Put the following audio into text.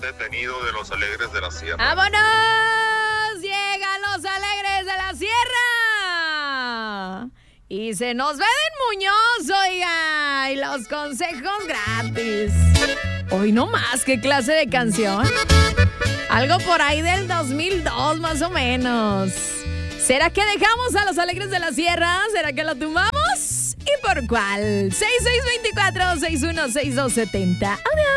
detenido de los Alegres de la Sierra. ¡Vámonos! Llegan los Alegres de la Sierra. Y se nos va Eden Muñoz, oiga. Y los consejos gratis. Hoy no más, ¿qué clase de canción? Algo por ahí del 2002, más o menos. ¿Será que dejamos a los Alegres de la Sierra? ¿Será que la tumbamos? ¿Y por cuál? 6624-616270. Adiós.